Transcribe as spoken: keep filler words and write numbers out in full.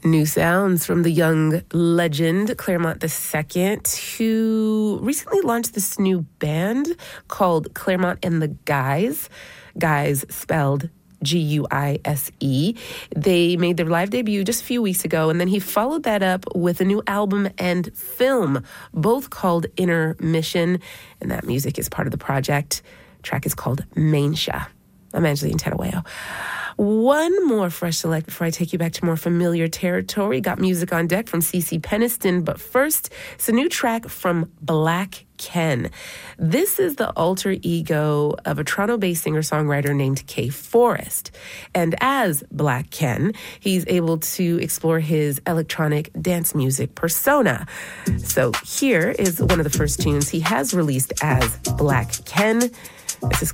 New sounds from the young legend Claremont the Second, who recently launched this new band called Claremont and the Guise. Guise spelled G U I S E. They made their live debut just a few weeks ago, and then he followed that up with a new album and film, both called Intermission, and that music is part of the project. The track is called Mainsha. I'm Angeline Tadaweo. One more fresh select before I take you back to more familiar territory. Got music on deck from CeCe Peniston, but first, it's a new track from Black Ken. This is the alter ego of a Toronto-based singer-songwriter named Kay Forrest. And as Black Ken, he's able to explore his electronic dance music persona. So here is one of the first tunes he has released as Black Ken. This is